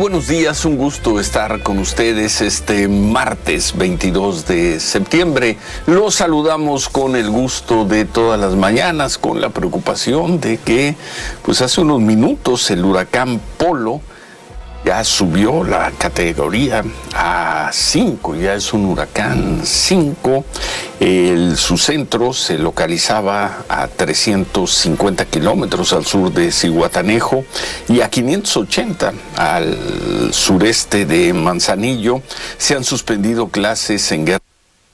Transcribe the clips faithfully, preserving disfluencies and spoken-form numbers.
buenos días, un gusto estar con ustedes este martes veintidós de septiembre. Los saludamos con el gusto de todas las mañanas, con la preocupación de que pues hace unos minutos el huracán Polo ya subió la categoría a cinco, ya es un huracán cinco. El, su centro se localizaba a trescientos cincuenta kilómetros al sur de Zihuatanejo y a quinientos ochenta al sureste de Manzanillo. Se han suspendido clases en Guerrero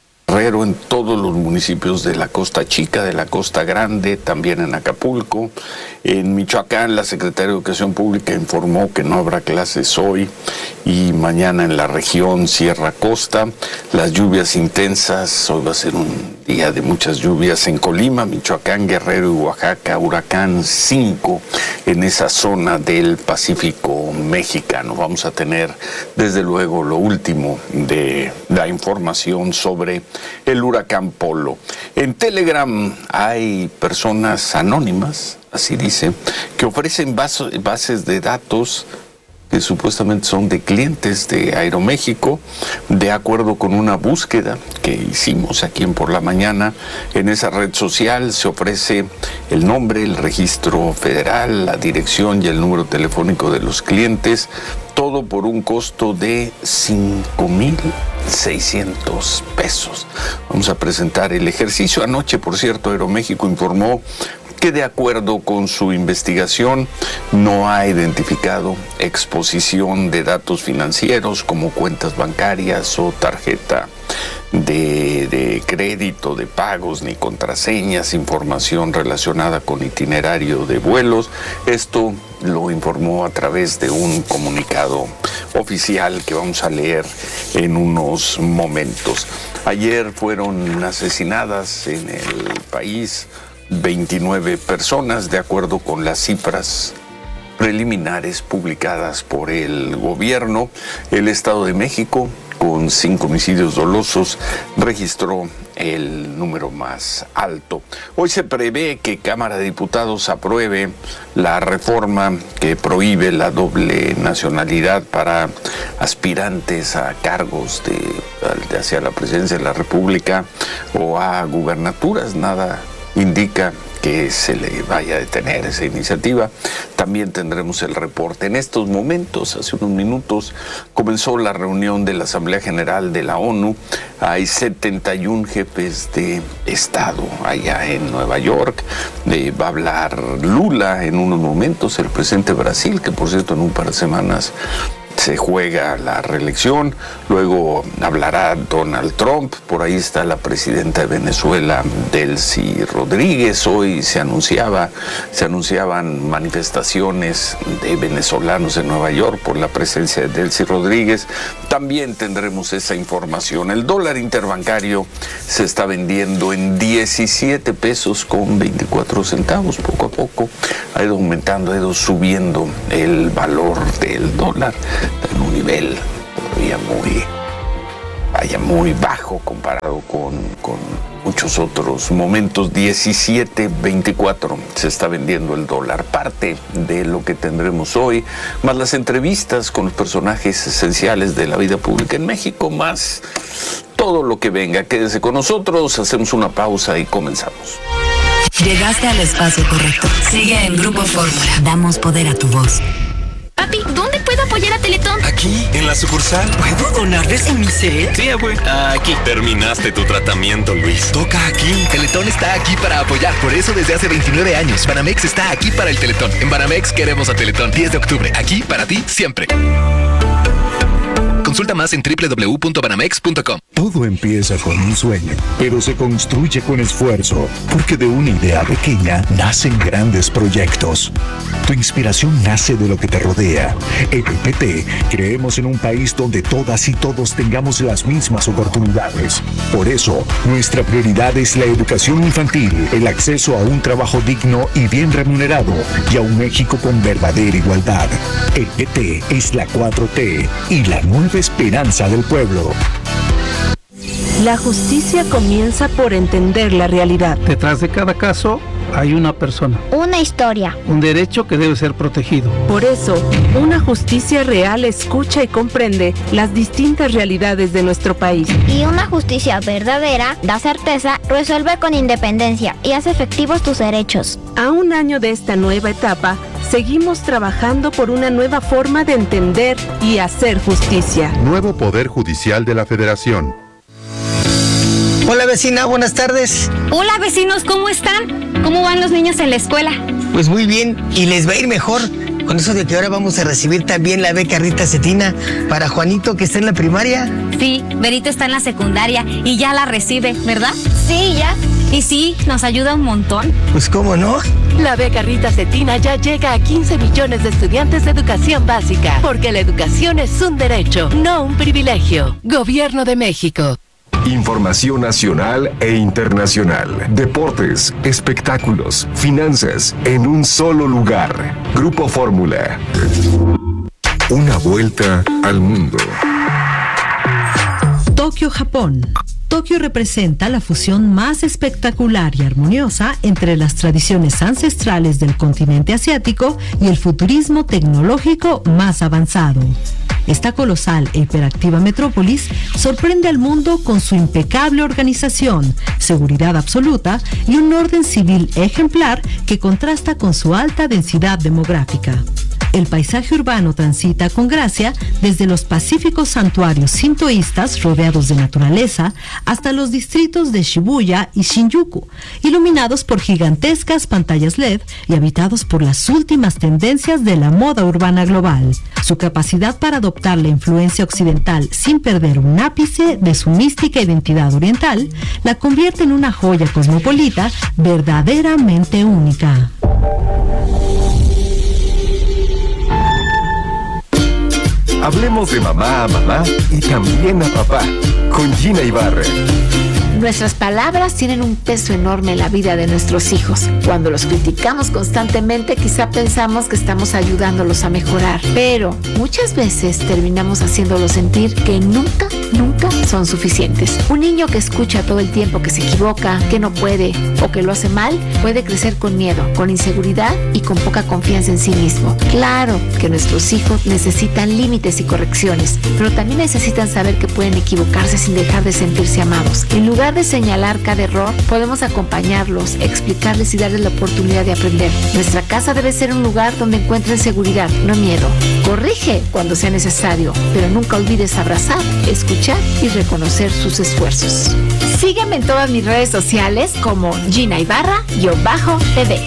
en todos los municipios de la Costa Chica, de la Costa Grande, también en Acapulco. En Michoacán, la Secretaría de Educación Pública informó que no habrá clases hoy y mañana en la región Sierra Costa. Las lluvias intensas, hoy va a ser un día de muchas lluvias en Colima, Michoacán, Guerrero y Oaxaca. Huracán cinco en esa zona del Pacífico mexicano. Vamos a tener desde luego lo último de la información sobre el huracán Polo. En Telegram hay personas anónimas, así dice, que ofrecen bases de datos que supuestamente son de clientes de Aeroméxico, de acuerdo con una búsqueda que hicimos aquí en Por la Mañana. En esa red social se ofrece el nombre, el registro federal, la dirección y el número telefónico de los clientes, todo por un costo de cinco mil seiscientos pesos. Vamos a presentar el ejercicio. Anoche, por cierto, Aeroméxico informó que de acuerdo con su investigación no ha identificado exposición de datos financieros como cuentas bancarias o tarjeta de, de crédito, de pagos, ni contraseñas, información relacionada con itinerario de vuelos. Esto lo informó a través de un comunicado oficial que vamos a leer en unos momentos. Ayer fueron asesinadas en el país veintinueve personas, de acuerdo con las cifras preliminares publicadas por el gobierno. El Estado de México, con cinco homicidios dolosos, registró el número más alto. Hoy se prevé que Cámara de Diputados apruebe la reforma que prohíbe la doble nacionalidad para aspirantes a cargos de, de hacia la presidencia de la República o a gubernaturas. Nada indica que se le vaya a detener esa iniciativa. También tendremos el reporte. En estos momentos, hace unos minutos, comenzó la reunión de la Asamblea General de la ONU. Hay setenta y un jefes de Estado allá en Nueva York. Eh, va a hablar Lula en unos momentos, el presidente de Brasil, que por cierto en un par de semanas se juega la reelección. Luego hablará Donald Trump. Por ahí está la presidenta de Venezuela, Delcy Rodríguez. Hoy se anunciaba, se anunciaban manifestaciones de venezolanos en Nueva York por la presencia de Delcy Rodríguez. También tendremos esa información. El dólar interbancario se está vendiendo en diecisiete pesos con veinticuatro centavos. Poco a poco ha ido aumentando, ha ido subiendo el valor del dólar en un nivel todavía muy, vaya, muy bajo comparado con, con muchos otros momentos. diecisiete veinticuatro se está vendiendo el dólar. Parte de lo que tendremos hoy, más las entrevistas con los personajes esenciales de la vida pública en México, más todo lo que venga. Quédese con nosotros, hacemos una pausa y comenzamos. Llegaste al espacio correcto. Sigue en Grupo Fórmula. Damos poder a tu voz. Papi, ¿dónde puedo apoyar a Teletón? Aquí, en la sucursal. ¿Puedo donarles en mi set? Sí, abue. Aquí. Terminaste tu tratamiento, Luis. Toca aquí. Teletón está aquí para apoyar. Por eso desde hace veintinueve años, Banamex está aquí para el Teletón. En Banamex queremos a Teletón. diez de octubre. Aquí para ti, siempre. Consulta más en doble u doble u doble u punto banamex punto com. Todo empieza con un sueño, pero se construye con esfuerzo, porque de una idea pequeña nacen grandes proyectos. Tu inspiración nace de lo que te rodea. En el P T creemos en un país donde todas y todos tengamos las mismas oportunidades. Por eso, nuestra prioridad es la educación infantil, el acceso a un trabajo digno y bien remunerado, y a un México con verdadera igualdad. El P T es la cuatro T y la nueva esperanza del pueblo. La justicia comienza por entender la realidad. Detrás de cada caso Hay una persona. Una historia. Un derecho que debe ser protegido. Por eso, una justicia real escucha y comprende las distintas realidades de nuestro país. Y una justicia verdadera da certeza, resuelve con independencia y hace efectivos tus derechos. A un año de esta nueva etapa, seguimos trabajando por una nueva forma de entender y hacer justicia. Nuevo Poder Judicial de la Federación. Hola vecina, buenas tardes. Hola vecinos, ¿cómo están? ¿Cómo van los niños en la escuela? Pues muy bien, y les va a ir mejor con eso de que ahora vamos a recibir también la beca Rita Cetina para Juanito, que está en la primaria. Sí, Berito está en la secundaria y ya la recibe, ¿verdad? Sí, ya. Y sí, nos ayuda un montón. Pues cómo no. La beca Rita Cetina ya llega a quince millones de estudiantes de educación básica, porque la educación es un derecho, no un privilegio. Gobierno de México. Información nacional e internacional, deportes, espectáculos, finanzas, en un solo lugar. Grupo Fórmula. Una vuelta al mundo. Tokio, Japón. Tokio representa la fusión más espectacular y armoniosa entre las tradiciones ancestrales del continente asiático y el futurismo tecnológico más avanzado. Esta colosal e hiperactiva metrópolis sorprende al mundo con su impecable organización, seguridad absoluta y un orden civil ejemplar que contrasta con su alta densidad demográfica. El paisaje urbano transita con gracia desde los pacíficos santuarios sintoístas rodeados de naturaleza hasta los distritos de Shibuya y Shinjuku, iluminados por gigantescas pantallas L E D y habitados por las últimas tendencias de la moda urbana global. Su capacidad para adoptar la influencia occidental sin perder un ápice de su mística identidad oriental la convierte en una joya cosmopolita verdaderamente única. Hablemos de mamá a mamá y también a papá, con Gina Ibarra. Nuestras palabras tienen un peso enorme en la vida de nuestros hijos. Cuando los criticamos constantemente, quizá pensamos que estamos ayudándolos a mejorar, pero muchas veces terminamos haciéndolos sentir que nunca, nunca son suficientes. Un niño que escucha todo el tiempo que se equivoca, que no puede o que lo hace mal, puede crecer con miedo, con inseguridad y con poca confianza en sí mismo. Claro que nuestros hijos necesitan límites y correcciones, pero también necesitan saber que pueden equivocarse sin dejar de sentirse amados. En lugar de señalar cada error, podemos acompañarlos, explicarles y darles la oportunidad de aprender. Nuestra casa debe ser un lugar donde encuentren seguridad, no miedo. Corrige cuando sea necesario, pero nunca olvides abrazar, escuchar y reconocer sus esfuerzos. Sígueme en todas mis redes sociales como Gina Ibarra-T V.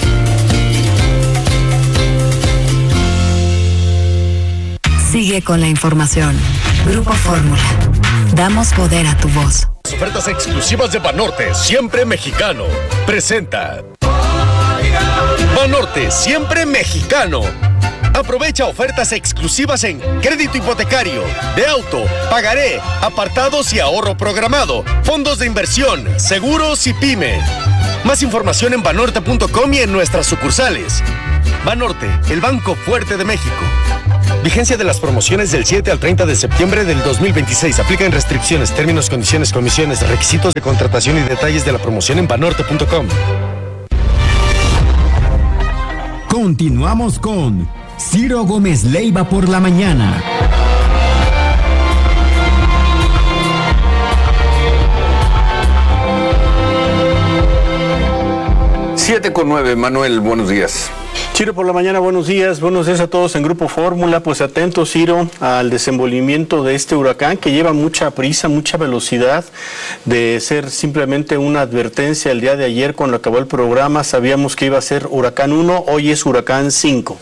Sigue con la información. Grupo Fórmula. Damos poder a tu voz. Ofertas exclusivas de Banorte, siempre mexicano. Presenta Banorte, siempre mexicano. Aprovecha ofertas exclusivas en crédito hipotecario, de auto, pagaré, apartados y ahorro programado, fondos de inversión, seguros y pyme. Más información en banorte punto com y en nuestras sucursales. Banorte, el banco fuerte de México. Vigencia de las promociones del siete al treinta de septiembre del dos mil veintiséis. Aplican restricciones, términos, condiciones, comisiones, requisitos de contratación y detalles de la promoción en banorte punto com. Continuamos con Ciro Gómez Leiva por la mañana. siete con nueve, Manuel, buenos días. Ciro por la mañana, buenos días, buenos días a todos en Grupo Fórmula. Pues atentos, Ciro, al desenvolvimiento de este huracán que lleva mucha prisa, mucha velocidad. De ser simplemente una advertencia el día de ayer cuando acabó el programa, sabíamos que iba a ser huracán uno, hoy es huracán cinco.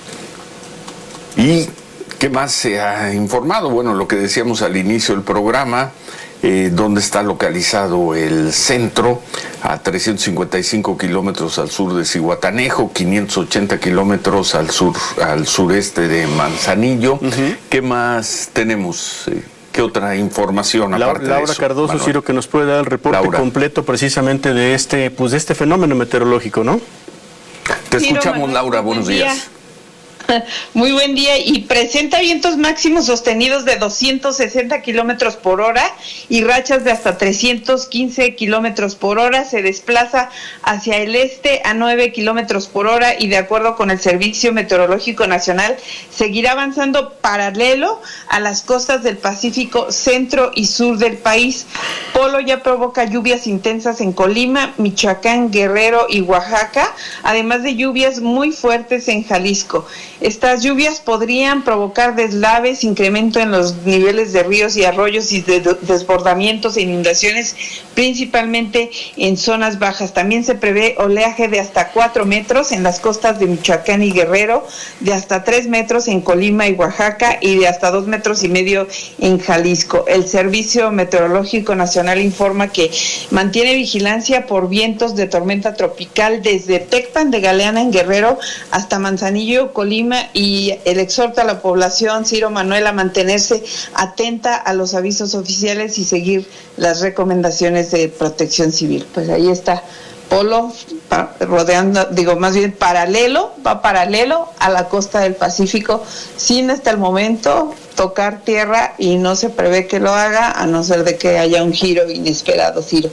¿Y qué más se ha informado? Bueno, lo que decíamos al inicio del programa, eh, donde está localizado el centro, a trescientos cincuenta y cinco kilómetros al sur de Zihuatanejo, quinientos ochenta kilómetros al sur, al sureste de Manzanillo. Uh-huh. ¿Qué más tenemos? ¿Qué otra información aparte Laura, Laura de eso? Cardoso, Manuel. Ciro, que nos puede dar el reporte Laura. completo precisamente de este, pues de este fenómeno meteorológico, ¿no? Te escuchamos, Ciro, Laura, buenos días. Muy buen día, y presenta vientos máximos sostenidos de doscientos sesenta kilómetros por hora y rachas de hasta trescientos quince kilómetros por hora. Se desplaza hacia el este a nueve kilómetros por hora y, de acuerdo con el Servicio Meteorológico Nacional, seguirá avanzando paralelo a las costas del Pacífico centro y sur del país. Polo ya provoca lluvias intensas en Colima, Michoacán, Guerrero y Oaxaca, además de lluvias muy fuertes en Jalisco. Estas lluvias podrían provocar deslaves, incremento en los niveles de ríos y arroyos y de desbordamientos e inundaciones, principalmente en zonas bajas. También se prevé oleaje de hasta cuatro metros en las costas de Michoacán y Guerrero, de hasta tres metros en Colima y Oaxaca y de hasta dos metros y medio en Jalisco. El Servicio Meteorológico Nacional informa que mantiene vigilancia por vientos de tormenta tropical desde Tecpan de Galeana en Guerrero hasta Manzanillo, Colima, y él exhorta a la población, Ciro Manuel, a mantenerse atenta a los avisos oficiales y seguir las recomendaciones de Protección Civil. Pues ahí está Polo, rodeando, digo más bien paralelo, va paralelo a la costa del Pacífico, sin hasta el momento tocar tierra, y no se prevé que lo haga, a no ser de que haya un giro inesperado, Ciro.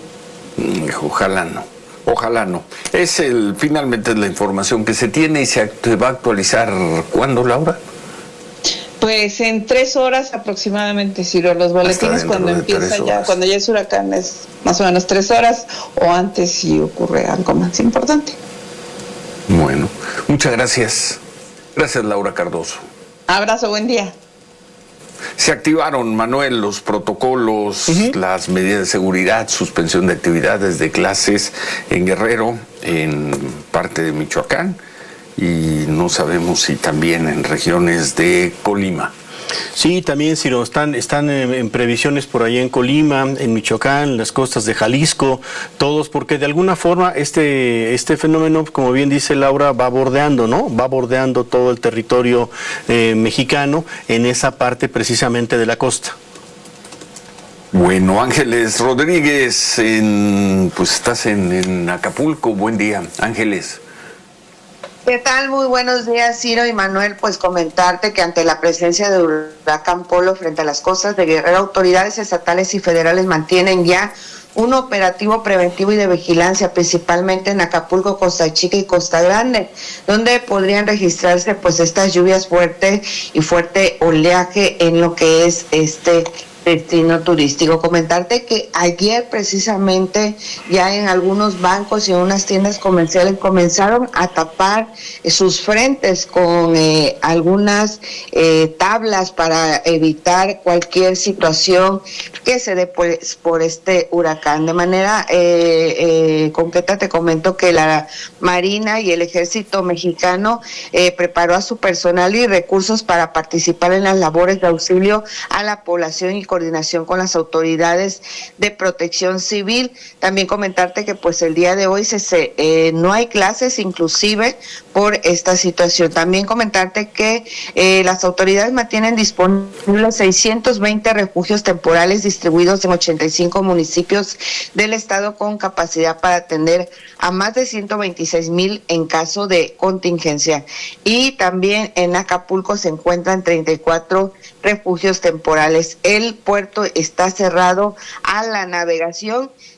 Ojalá no. Ojalá no. Es el, finalmente es la información que se tiene y se va a actualizar. ¿Cuándo, Laura? Pues en tres horas aproximadamente, Ciro. Los boletines cuando empieza ya, cuando ya es huracán, es más o menos tres horas, o antes si ocurre algo más importante. Bueno, muchas gracias. Gracias, Laura Cardoso. Abrazo, buen día. Se activaron, Manuel, los protocolos, uh-huh. las medidas de seguridad, suspensión de actividades de clases en Guerrero, en parte de Michoacán, y no sabemos si también en regiones de Colima. Sí, también, Ciro, están, están en, en previsiones por ahí en Colima, en Michoacán, en las costas de Jalisco, todos, porque de alguna forma este, este fenómeno, como bien dice Laura, va bordeando, ¿no? Va bordeando todo el territorio eh, mexicano en esa parte precisamente de la costa. Bueno, Ángeles Rodríguez, en, pues estás en, en Acapulco, buen día, Ángeles. ¿Qué tal? Muy buenos días, Ciro y Manuel. Pues comentarte que ante la presencia de huracán Polo frente a las costas de Guerrero, autoridades estatales y federales mantienen ya un operativo preventivo y de vigilancia, principalmente en Acapulco, Costa Chica y Costa Grande, donde podrían registrarse pues estas lluvias fuertes y fuerte oleaje en lo que es este destino turístico. Comentarte que ayer precisamente ya en algunos bancos y en unas tiendas comerciales comenzaron a tapar eh, sus frentes con eh, algunas eh, tablas para evitar cualquier situación que se dé pues, por este huracán. De manera eh, eh, concreta te comento que la Marina y el Ejército Mexicano eh, preparó a su personal y recursos para participar en las labores de auxilio a la población y coordinación con las autoridades de Protección Civil. También comentarte que pues el día de hoy se, se eh, no hay clases inclusive por esta situación. También comentarte que eh, las autoridades mantienen disponibles seiscientos veinte refugios temporales distribuidos en ochenta y cinco municipios del estado con capacidad para atender a más de ciento veintiséis mil en caso de contingencia. Y también en Acapulco se encuentran treinta y cuatro refugios temporales. El puerto está cerrado a la navegación